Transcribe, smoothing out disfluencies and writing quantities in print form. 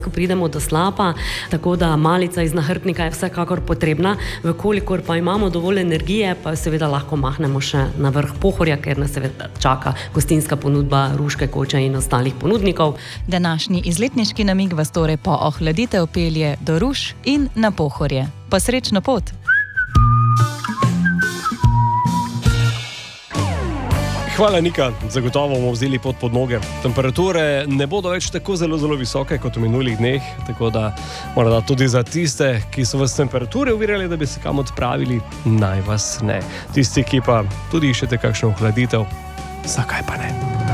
Ko pridemo do slapa, tako da malica iz nahrbtnika je vsekakor potrebna, vkolikor pa imamo dovolj energije, pa seveda lahko mahnemo še na vrh Pohorja, ker nas seveda čaka gostinska ponudba Ruške koče in ostalih ponudnikov. Današnji izletniški namig vas torej po ohladitev pelje do Ruš in na Pohorje. Pa srečno pot! Hvala, Nika. Zagotovo bomo vzeli pot pod noge. Temperature ne bodo več tako zelo visoke kot v minulih dneh, tako da morda tudi za tiste, ki so vas temperature uvirali, da bi se kam odpravili, naj vas ne. Tisti, ki pa tudi iščete kakšno ohladitev, zakaj pa ne?